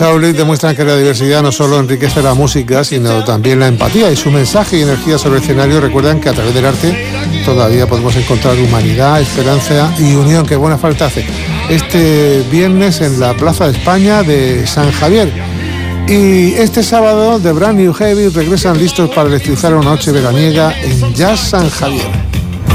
Soulic demuestran que la diversidad no solo enriquece la música, sino también la empatía, y su mensaje y energía sobre el escenario recuerdan que a través del arte todavía podemos encontrar humanidad, esperanza y unión, que buena falta hace. Este viernes en la Plaza de España de San Javier. Y este sábado The Brand New Heavy regresan listos para electrizar una noche veraniega en Jazz San Javier.